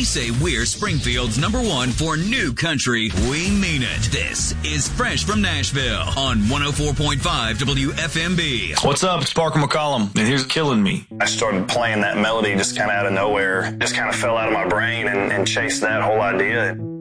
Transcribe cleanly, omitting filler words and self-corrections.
we say we're Springfield's #1 for new country, we mean it. This is Fresh from Nashville on 104.5 WFMB. What's up? It's Parker McCollum, and here's Killing Me. I started playing that melody just kind of out of nowhere, just kind of fell out of my brain and chased that whole idea.